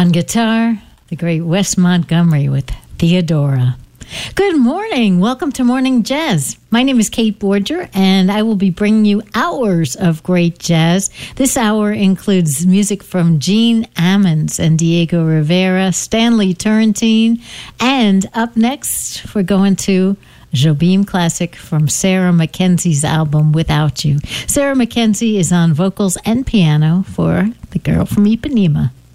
On guitar, the great Wes Montgomery with Theodora. Good morning. Welcome to Morning Jazz. My name is Kate Borger, and I will be bringing you hours of great jazz. This hour includes music from Gene Ammons and Diego Rivera, Stanley Turrentine, and up next, we're going to Jobim Classic from Sarah Mackenzie's album, Without You. Sarah Mackenzie is on vocals and piano for The Girl from Ipanema.